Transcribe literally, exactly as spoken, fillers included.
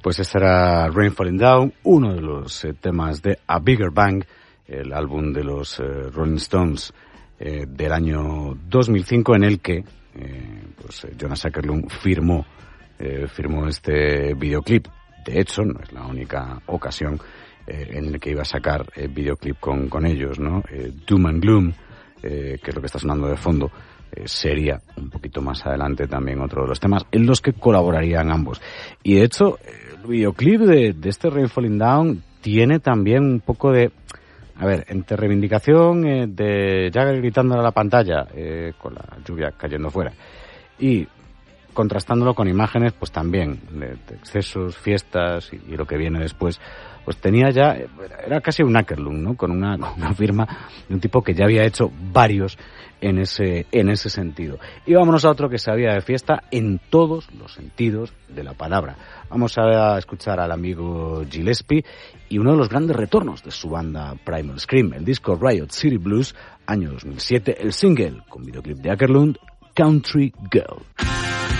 Pues este era Rain Falling Down, uno de los eh, temas de A Bigger Bang, el álbum de los eh, Rolling Stones eh, del año dos mil cinco, en el que eh, pues, eh, Jonas Åkerlund firmó, eh, firmó este videoclip. De hecho, no es la única ocasión eh, en la que iba a sacar el videoclip con, con ellos, ¿no? Eh, Doom and Gloom, eh, que es lo que está sonando de fondo, eh, sería un poquito más adelante también otro de los temas en los que colaborarían ambos. Y de hecho, el videoclip de, de este Rain Falling Down tiene también un poco de, a ver, entre reivindicación eh, de Jagger gritando a la pantalla eh, con la lluvia cayendo fuera y contrastándolo con imágenes pues también de, de excesos, fiestas y, y lo que viene después, pues tenía ya, era casi un Åkerlund, ¿no? Con una, con una firma de un tipo que ya había hecho varios en ese, en ese sentido. Y vámonos a otro que sabía de fiesta en todos los sentidos de la palabra. Vamos a escuchar al amigo Gillespie y uno de los grandes retornos de su banda Primal Scream, el disco Riot City Blues, año dos mil siete, el single con videoclip de Åkerlund, Country Girl.